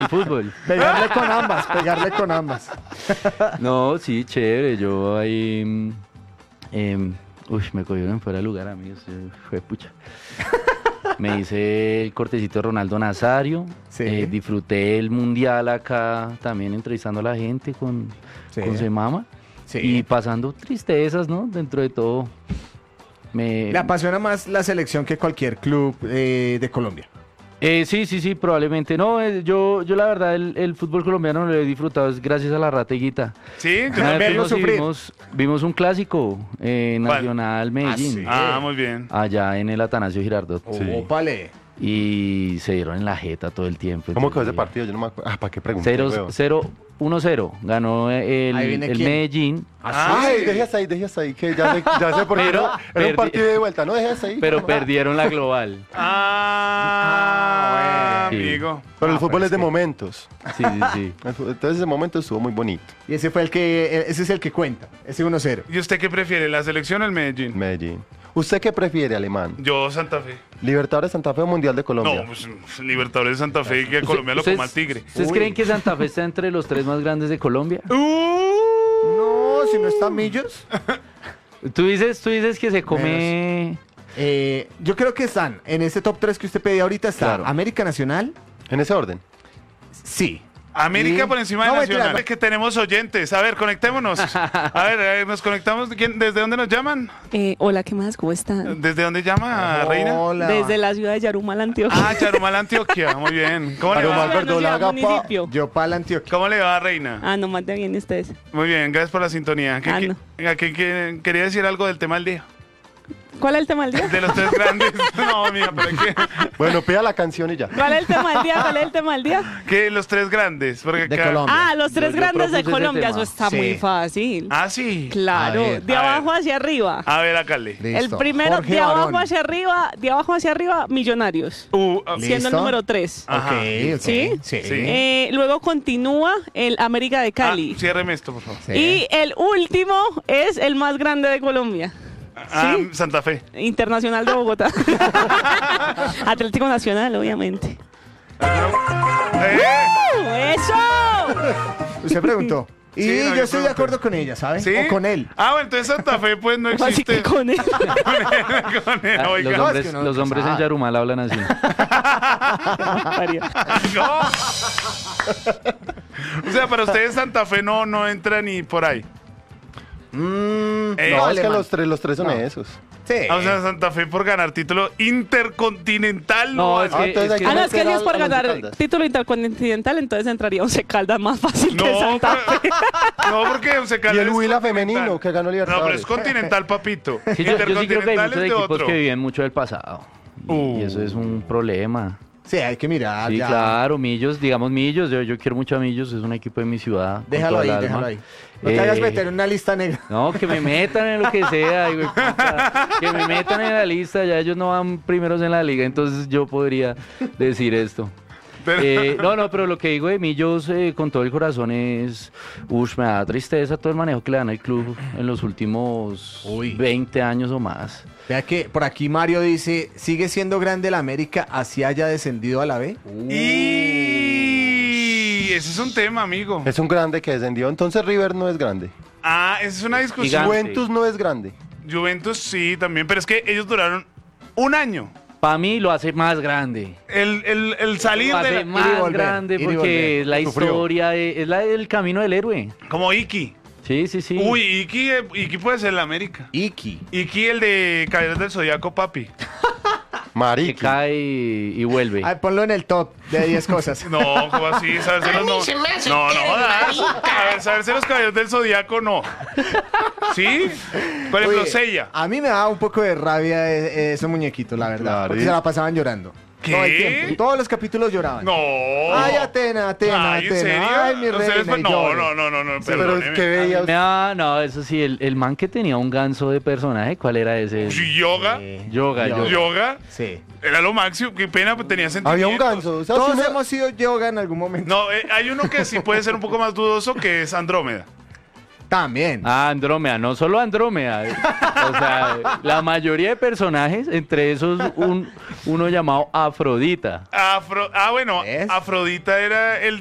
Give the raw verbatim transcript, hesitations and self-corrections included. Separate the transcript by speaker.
Speaker 1: y fútbol.
Speaker 2: Pegarle con ambas, pegarle con ambas.
Speaker 1: No, sí, chévere. Yo ahí... mm, em, uy, me cogieron fuera de lugar, amigos. eh, Fue pucha. Me hice el cortecito de Ronaldo Nazario.
Speaker 2: Sí.
Speaker 1: eh, disfruté el mundial acá también entrevistando a la gente con,
Speaker 2: Sí.
Speaker 1: con Semama.
Speaker 2: Sí.
Speaker 1: Y pasando tristezas, ¿no? Dentro de todo. Me,
Speaker 2: Le apasiona más la selección que cualquier club eh, de Colombia.
Speaker 1: Eh, sí, sí, sí, probablemente. No, eh, yo, yo la verdad el, el fútbol colombiano lo he disfrutado es gracias a la Rateguita.
Speaker 3: Sí,
Speaker 1: Una vez
Speaker 2: verlo
Speaker 1: fuimos y
Speaker 2: sufrir.
Speaker 1: vimos, vimos un clásico eh,
Speaker 3: ¿Cuál?
Speaker 1: Nacional Medellín,
Speaker 2: sí.
Speaker 3: Ah, muy bien.
Speaker 1: allá en el Atanasio Girardot.
Speaker 2: Ópale.
Speaker 1: Y se dieron en la jeta todo el tiempo.
Speaker 4: ¿Cómo quedó ese
Speaker 1: Entonces,
Speaker 4: partido? Yo no me acuerdo. Ah, ¿para qué pregunté?
Speaker 1: cero,
Speaker 4: weón?
Speaker 1: cero, uno cero. Ganó el,
Speaker 2: Ahí viene
Speaker 1: el
Speaker 2: quién.
Speaker 1: Medellín,
Speaker 3: Ah,
Speaker 4: Ay,
Speaker 3: sí.
Speaker 4: déjese ahí, déjese ahí, que ya sé, ya sé por qué.
Speaker 1: Pero
Speaker 4: no- Era
Speaker 1: perdi-
Speaker 4: un partido de vuelta, ¿no? Déjese ahí.
Speaker 1: pero
Speaker 4: no.
Speaker 1: perdieron la global.
Speaker 3: Ah,
Speaker 2: Ah,
Speaker 1: bueno.
Speaker 3: amigo.
Speaker 4: Pero el
Speaker 2: Ah,
Speaker 4: fútbol
Speaker 2: pero
Speaker 4: es de
Speaker 2: es que-
Speaker 4: momentos.
Speaker 1: Sí, sí, sí.
Speaker 4: El fu- Entonces ese momento estuvo muy bonito.
Speaker 2: Y ese fue el que, ese es el que cuenta, ese uno cero.
Speaker 3: ¿Y usted qué prefiere, la selección o el Medellín?
Speaker 4: Medellín. ¿Usted qué prefiere, alemán?
Speaker 3: Yo, Santa Fe.
Speaker 4: ¿Libertadores Santa Fe o Mundial de Colombia?
Speaker 3: No, pues Libertadores de Santa Fe, que a Colombia lo
Speaker 1: ¿Ustedes-
Speaker 3: coma el tigre.
Speaker 1: ¿Ustedes
Speaker 2: Uy.
Speaker 1: creen que Santa Fe está entre los tres más grandes de Colombia?
Speaker 2: No, si no está Millos.
Speaker 1: Tú dices, tú dices que se come...
Speaker 2: Eh, yo creo que están en ese top tres que usted pedía ahorita. Está
Speaker 4: Claro.
Speaker 2: América Nacional.
Speaker 4: En ese orden.
Speaker 2: Sí.
Speaker 3: América
Speaker 2: Y-
Speaker 3: por encima
Speaker 2: No,
Speaker 3: de
Speaker 2: mentira,
Speaker 3: Nacional.
Speaker 2: no.
Speaker 3: Es que tenemos oyentes. A ver, conectémonos. A ver, a ver, nos conectamos. ¿Quién- ¿Desde dónde nos llaman?
Speaker 5: Eh, hola, ¿qué más? ¿Cómo están?
Speaker 3: ¿Desde dónde llama, Reina?
Speaker 2: Hola.
Speaker 5: Desde la ciudad de Yarumal, Antioquia.
Speaker 3: Ah, Charumal, Antioquia. Muy bien. ¿Cómo le
Speaker 4: Charumal,
Speaker 3: va?
Speaker 5: Bueno,
Speaker 4: Verdolaga,
Speaker 5: ciudad,
Speaker 4: pa.
Speaker 5: municipio.
Speaker 2: Yo para Antioquia.
Speaker 3: ¿Cómo le va, Reina?
Speaker 5: Ah, no, más de bien ustedes.
Speaker 3: Muy bien, gracias por la sintonía. ¿Qué,
Speaker 5: Ah,
Speaker 3: qué-
Speaker 5: no.
Speaker 3: venga, ¿qué- qué- quería decir algo del tema del día?
Speaker 5: ¿Cuál es el tema del día?
Speaker 3: De los tres grandes. No, mía, pero es que,
Speaker 4: Bueno, pida la canción y ya.
Speaker 5: ¿Cuál es el tema del día? ¿Cuál es el tema del día?
Speaker 3: que los tres grandes. Porque
Speaker 2: De
Speaker 3: acá-
Speaker 2: Colombia.
Speaker 5: Ah, los tres
Speaker 1: Yo- yo
Speaker 5: grandes de
Speaker 1: propuse ese
Speaker 5: Colombia.
Speaker 1: tema.
Speaker 5: Eso está
Speaker 2: Sí.
Speaker 5: muy fácil.
Speaker 3: Ah, sí.
Speaker 5: Claro,
Speaker 2: A ver,
Speaker 5: de
Speaker 3: a ver.
Speaker 5: abajo hacia arriba.
Speaker 3: A ver, acá le.
Speaker 5: El
Speaker 2: Listo.
Speaker 5: primero,
Speaker 2: Jorge
Speaker 5: de abajo
Speaker 2: Barón.
Speaker 5: hacia arriba, de abajo hacia arriba, Millonarios.
Speaker 3: Uh, ah,
Speaker 2: Listo.
Speaker 5: Siendo el número tres.
Speaker 3: Ajá.
Speaker 2: Ok, ok.
Speaker 5: ¿Sí?
Speaker 2: Sí.
Speaker 3: Sí.
Speaker 5: Eh, luego continúa el América de Cali.
Speaker 3: ah, ciérreme esto, por favor.
Speaker 2: Sí.
Speaker 5: Y el último es el más grande de Colombia.
Speaker 3: Ah,
Speaker 5: ¿Sí?
Speaker 3: Santa Fe.
Speaker 5: Internacional de Bogotá. Atlético Nacional, obviamente.
Speaker 3: Eh,
Speaker 5: ¡Eso!
Speaker 2: Usted preguntó. Y
Speaker 3: Sí, no,
Speaker 2: yo
Speaker 3: yo
Speaker 2: estoy de
Speaker 3: pregunté.
Speaker 2: acuerdo con ella, ¿sabe?
Speaker 3: ¿Sí?
Speaker 2: O con él.
Speaker 3: Ah, bueno, entonces Santa Fe pues no
Speaker 5: Así
Speaker 3: existe.
Speaker 5: que con él.
Speaker 3: Con él,
Speaker 1: Ah,
Speaker 3: oiga.
Speaker 1: los
Speaker 2: No, es
Speaker 1: hombres,
Speaker 2: que uno
Speaker 1: los
Speaker 2: no
Speaker 1: hombres en
Speaker 2: sabe.
Speaker 1: Yarumal hablan así.
Speaker 5: Mario.
Speaker 3: No. O sea, para ustedes Santa Fe no, no entra ni por ahí.
Speaker 2: Mm,
Speaker 3: Eh,
Speaker 4: No,
Speaker 2: no,
Speaker 4: es que
Speaker 2: alemán.
Speaker 4: los tres, los tres son
Speaker 2: No.
Speaker 4: esos.
Speaker 2: Sí.
Speaker 3: Ah, O sea, Santa Fe por ganar título intercontinental.
Speaker 1: No,
Speaker 3: No,
Speaker 1: es
Speaker 4: Ah,
Speaker 1: que,
Speaker 4: entonces
Speaker 1: es
Speaker 4: hay
Speaker 1: que-
Speaker 4: que
Speaker 5: Ah, no, es que
Speaker 4: meter
Speaker 5: si es
Speaker 4: al-
Speaker 5: por
Speaker 4: a los de
Speaker 5: ganar
Speaker 4: Caldas.
Speaker 5: título intercontinental, entonces entraría Once Caldas más fácil que
Speaker 3: no,
Speaker 5: Santa Fe.
Speaker 3: pero- no, porque Once
Speaker 4: Y
Speaker 3: Caldas
Speaker 4: el
Speaker 3: es
Speaker 4: Huila
Speaker 3: continental.
Speaker 4: femenino que ganó
Speaker 3: No, pero es
Speaker 4: Libertadores.
Speaker 3: continental, papito.
Speaker 1: Sí, yo, yo sí creo que hay
Speaker 3: Intercontinental
Speaker 1: muchos
Speaker 3: es de
Speaker 1: equipos
Speaker 3: otro.
Speaker 1: que viven mucho del pasado. Y,
Speaker 3: Uh.
Speaker 1: y eso es un problema.
Speaker 2: Sí, hay que mirar.
Speaker 1: Sí,
Speaker 2: ya.
Speaker 1: claro, Millos, digamos Millos, yo, yo quiero mucho a Millos, es un equipo de mi ciudad. con
Speaker 2: Déjalo
Speaker 1: toda
Speaker 2: ahí,
Speaker 1: el alma.
Speaker 2: déjalo ahí. No te
Speaker 1: Eh,
Speaker 2: hagas meter en una lista negra.
Speaker 1: No, que me metan en lo que sea, güey, puta. Que me metan en la lista, ya ellos no van primeros en la liga, entonces yo podría decir esto.
Speaker 3: Pero-
Speaker 1: Eh, no, no, pero lo que digo de Millos eh, con todo el corazón es, uff, me da tristeza todo el manejo que le dan al club en los últimos
Speaker 2: Uy.
Speaker 1: veinte años o más.
Speaker 2: Vea que por aquí Mario dice, sigue siendo grande el América, así haya descendido a la B.
Speaker 3: Y ese es un tema, amigo.
Speaker 4: Es un grande que descendió. Entonces River no es grande.
Speaker 3: Ah, esa es una discusión.
Speaker 1: Gigante.
Speaker 4: Juventus no es grande.
Speaker 3: Juventus sí, también, pero es que ellos duraron un año.
Speaker 1: Para mí lo hace más grande.
Speaker 3: El, el, el salir
Speaker 1: Lo
Speaker 3: de
Speaker 1: hace
Speaker 3: la-
Speaker 1: más
Speaker 2: ir y volver,
Speaker 1: grande
Speaker 2: ir y
Speaker 1: porque
Speaker 2: volver.
Speaker 1: la
Speaker 4: Sufrió.
Speaker 1: historia es, es la del camino del héroe.
Speaker 3: como Iki.
Speaker 1: Sí, sí, sí.
Speaker 3: Uy, Iki, eh, Iki puede ser el América.
Speaker 2: Iki.
Speaker 3: Iki, el de Caballeros del Zodiaco, papi.
Speaker 1: Que
Speaker 4: Mariqui.
Speaker 1: cae y, y vuelve.
Speaker 2: Ay, ponlo en el top de diez cosas.
Speaker 3: No, como así, saberse los no. No, no, jodas. A ver, saberse los Caballeros del Zodiaco, no. ¿Sí? Por ejemplo,
Speaker 2: Oye,
Speaker 3: Seiya.
Speaker 2: A mí me daba un poco de rabia eh, esos muñequitos, la verdad.
Speaker 4: Claro,
Speaker 2: Porque
Speaker 4: y-
Speaker 2: se la pasaban llorando.
Speaker 3: ¿Qué?
Speaker 2: Todo el tiempo. Todos los capítulos lloraban.
Speaker 3: No.
Speaker 2: Ay, Atena, Atena,
Speaker 3: Ay, ¿en
Speaker 2: Atena.
Speaker 3: serio?
Speaker 2: Ay, mi
Speaker 3: ¿Ustedes
Speaker 2: reina.
Speaker 3: fue-
Speaker 2: y
Speaker 3: No,
Speaker 2: llore.
Speaker 3: no, no, no, no,
Speaker 4: Pero
Speaker 3: perdóneme.
Speaker 4: es que veía.
Speaker 1: No, no, eso sí, el, el man que tenía un ganso de personaje, ¿cuál era ese?
Speaker 3: Sí, yoga.
Speaker 2: Eh,
Speaker 1: Yoga, yoga.
Speaker 3: Yoga.
Speaker 2: Sí.
Speaker 3: Era lo máximo. Qué pena, pues tenía sentimientos.
Speaker 4: Había un ganso. O sea, si
Speaker 2: Todos
Speaker 4: uno-
Speaker 2: hemos sido yoga en algún momento.
Speaker 3: No, eh, hay uno que sí puede ser un poco más dudoso, que es Andrómeda.
Speaker 2: También.
Speaker 1: Ah, Andrómeda, no solo Andrómeda. O sea, la mayoría de personajes, entre esos un, uno llamado Afrodita.
Speaker 3: Afro, ah, bueno,
Speaker 2: ¿Ves?
Speaker 3: Afrodita era el